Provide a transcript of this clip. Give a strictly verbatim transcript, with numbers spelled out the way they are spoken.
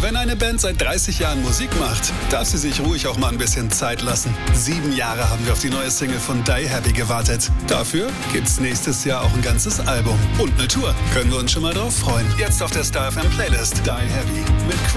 Wenn eine Band seit dreißig Jahren Musik macht, darf sie sich ruhig auch mal ein bisschen Zeit lassen. Sieben Jahre haben wir auf die neue Single von Die Happy gewartet. Dafür gibt's nächstes Jahr auch ein ganzes Album. Und eine Tour. Können wir uns schon mal drauf freuen. Jetzt auf der Star F M Playlist Die Happy mit Chris.